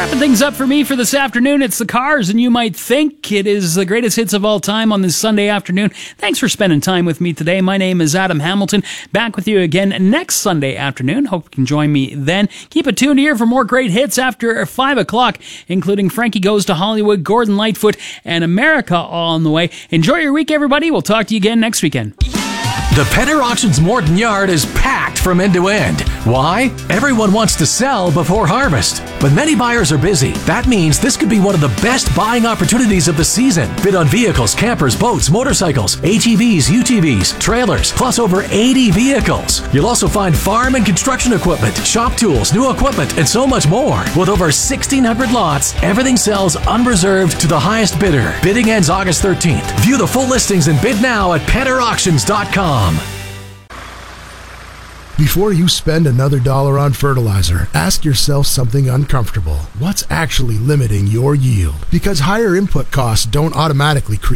Wrapping things up for me for this afternoon, it's the Cars, and you might think it is the greatest hits of all time on this Sunday afternoon. Thanks for spending time with me today. My name is Adam Hamilton. Back with you again next Sunday afternoon. Hope you can join me then. Keep it tuned here for more great hits after 5 o'clock, including Frankie Goes to Hollywood, Gordon Lightfoot, and America all on the way. Enjoy your week, everybody. We'll talk to you again next weekend. The Penner Auctions Morton Yard is packed from end to end. Why? Everyone wants to sell before harvest, but many buyers are busy. That means this could be one of the best buying opportunities of the season. Bid on vehicles, campers, boats, motorcycles, ATVs, UTVs, trailers, plus over 80 vehicles. You'll also find farm and construction equipment, shop tools, new equipment, and so much more. With over 1,600 lots, everything sells unreserved to the highest bidder. Bidding ends August 13th. View the full listings and bid now at PennerAuctions.com. Before you spend another dollar on fertilizer, ask yourself something uncomfortable. What's actually limiting your yield? Because higher input costs don't automatically create